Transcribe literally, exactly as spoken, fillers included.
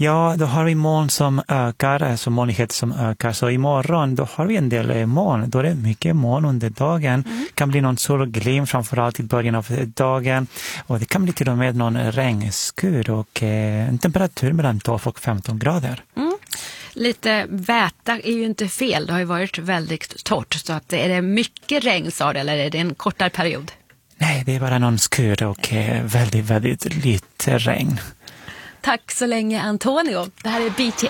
Ja, då har vi moln som ökar, alltså molnighet som ökar. Så imorgon då har vi en del moln. Då är det mycket moln under dagen. Mm. Det kan bli någon solglimt framförallt i början av dagen. Och det kan bli till och med någon regnskur och eh, en temperatur mellan tolv och femton grader. Mm. Lite väta är ju inte fel. Det har ju varit väldigt torrt. Så att är det mycket regn, sa det, eller är det en kortare period? Nej, det är bara någon skur och eh, väldigt, väldigt lite regn. Tack så länge, Antonio. Det här är B T